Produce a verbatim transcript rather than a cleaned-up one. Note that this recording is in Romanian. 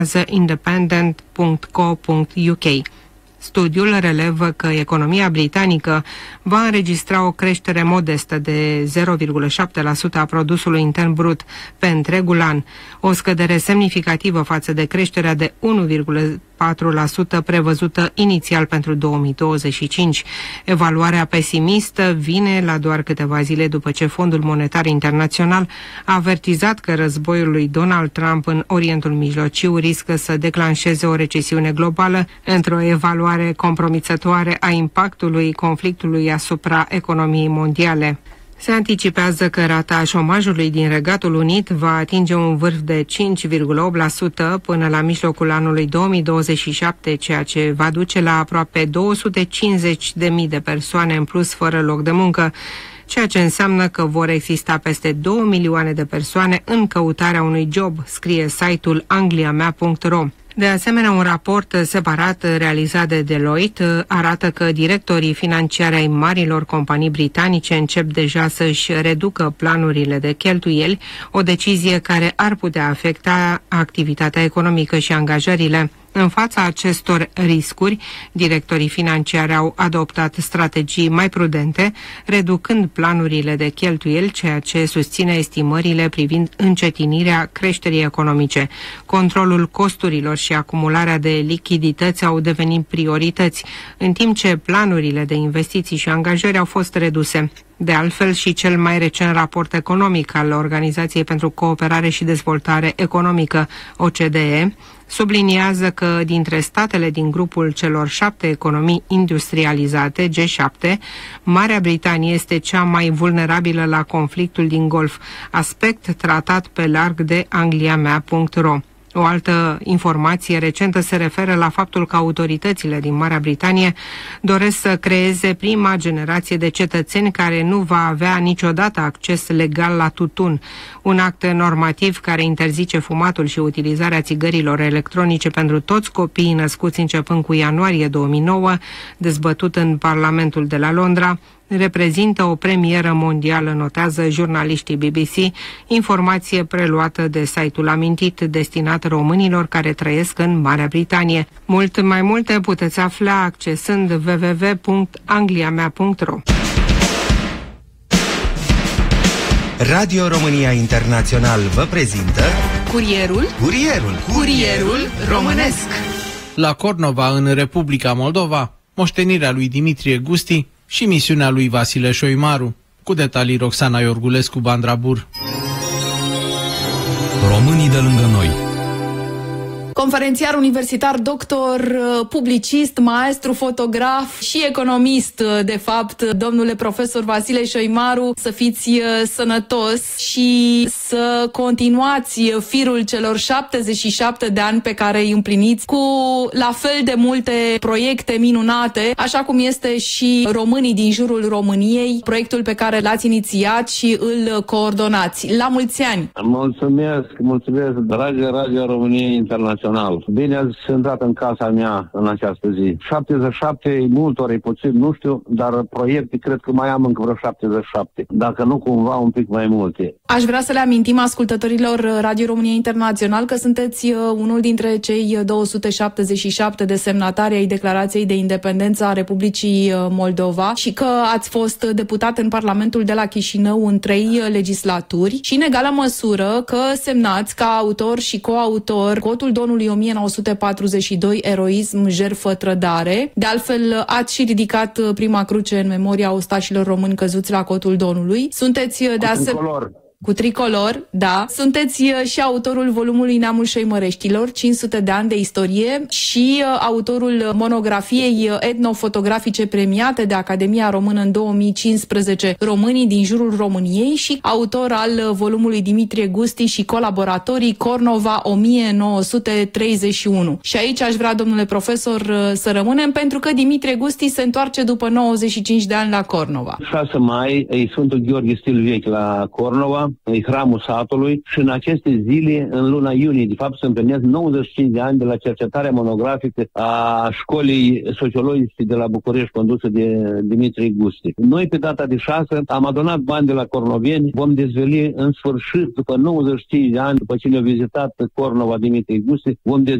independent punct co punct u k. Studiul relevă că economia britanică va înregistra o creștere modestă de zero virgulă șapte la sută a produsului intern brut pe întregul an, o scădere semnificativă față de creșterea de unu virgulă patru la sută prevăzută inițial pentru două mii douăzeci și cinci. Evaluarea pesimistă vine la doar câteva zile după ce Fondul Monetar Internațional a avertizat că războiul lui Donald Trump în Orientul Mijlociu riscă să declanșeze o recesiune globală într-o evaluare compromițătoare a impactului conflictului asupra economiei mondiale. Se anticipează că rata șomajului din Regatul Unit va atinge un vârf de cinci virgulă opt la sută până la mijlocul anului două mii douăzeci și șapte, ceea ce va duce la aproape două sute cincizeci de mii de persoane în plus fără loc de muncă, ceea ce înseamnă că vor exista peste două milioane de persoane în căutarea unui job, scrie site-ul anglia mea punct ro. De asemenea, un raport separat realizat de Deloitte arată că directorii financiari ai marilor companii britanice încep deja să-și reducă planurile de cheltuieli, o decizie care ar putea afecta activitatea economică și angajările. În fața acestor riscuri, directorii financiari au adoptat strategii mai prudente, reducând planurile de cheltuieli, ceea ce susține estimările privind încetinirea creșterii economice. Controlul costurilor și acumularea de lichidități au devenit priorități, în timp ce planurile de investiții și angajări au fost reduse. De altfel, și cel mai recent raport economic al Organizației pentru Cooperare și Dezvoltare Economică, O C D E, subliniază că dintre statele din grupul celor șapte economii industrializate, G șapte, Marea Britanie este cea mai vulnerabilă la conflictul din Golf, aspect tratat pe larg de anglia mea punct ro. O altă informație recentă se referă la faptul că autoritățile din Marea Britanie doresc să creeze prima generație de cetățeni care nu va avea niciodată acces legal la tutun, un act normativ care interzice fumatul și utilizarea țigărilor electronice pentru toți copiii născuți începând cu ianuarie două mii nouă, dezbătut în Parlamentul de la Londra, reprezintă o premieră mondială, notează jurnaliștii B B C, informație preluată de site-ul amintit destinat românilor care trăiesc în Marea Britanie. Mult mai multe puteți afla accesând w w w punct anglia mea punct ro. Radio România Internațional vă prezintă Curierul Curierul Curierul românesc. La Cornova, în Republica Moldova, moștenirea lui Dimitrie Gusti și misiunea lui Vasile Șoimaru. Cu detalii Roxana Iorgulescu, Bandrabur. Românii de lângă noi. Conferențiar universitar, doctor, publicist, maestru, fotograf și economist, de fapt, domnule profesor Vasile Șoimaru, să fiți sănătos și să continuați firul celor șaptezeci și șapte de ani pe care îi împliniți cu la fel de multe proiecte minunate, așa cum este și Românii din jurul României, proiectul pe care l-ați inițiat și îl coordonați. La mulți ani! Mulțumesc, mulțumesc, dragi Radio României Internațional. Bine ați intrat în casa mea în această zi. șaptezeci și șapte e mult, ori e puțin, nu știu, dar proiecte cred că mai am încă vreo șaptezeci și șapte, dacă nu cumva un pic mai multe. Aș vrea să le amintim ascultătorilor Radio România Internațional că sunteți unul dintre cei două sute șaptezeci și șapte de semnatari ai Declarației de Independență a Republicii Moldova și că ați fost deputat în Parlamentul de la Chișinău în trei legislaturi și în egală măsură că semnați ca autor și coautor Cotul Donului o mie nouă sute patruzeci și doi, Eroism, jertfă, trădare. De altfel, ați și ridicat prima cruce în memoria ostașilor români căzuți la Cotul Donului. Sunteți de asemenea... Cu tricolor, da. Sunteți și autorul volumului Neamul Șoimăreștilor, cinci sute de ani de istorie și autorul monografiei etnofotografice premiate de Academia Română în două mii cincisprezece, Românii din jurul României, și autor al volumului Dimitrie Gusti și colaboratorii Cornova o mie nouă sute treizeci și unu. Și aici aș vrea, domnule profesor, să rămânem, pentru că Dimitrie Gusti se întoarce după nouăzeci și cinci de ani la Cornova. șase mai, e Sfântul Gheorghe stil vechi la Cornova. e hramul satului și în aceste zile, în luna iunie, de fapt, se împlinesc nouăzeci și cinci de ani de la cercetarea monografică a școlii sociologice de la București, condusă de Dimitrie Gusti. Noi, pe data de șase, am adunat bani de la cornoveni, vom dezveli în sfârșit, după nouăzeci și cinci de ani, după ce ne-a vizitat Cornova Dimitrie Gusti, vom dezveli